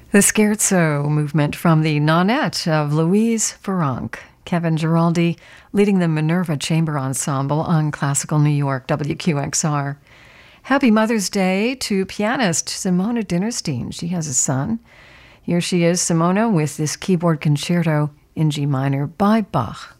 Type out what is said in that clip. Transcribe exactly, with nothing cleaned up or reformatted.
The Scherzo movement from the Nonette of Louise Farranc. Kevin Giraldi leading the Minerva Chamber Ensemble on Classical New York, W Q X R. Happy Mother's Day to pianist Simona Dinnerstein. She has a son. Here she is, Simona, with this keyboard concerto in G minor by Bach.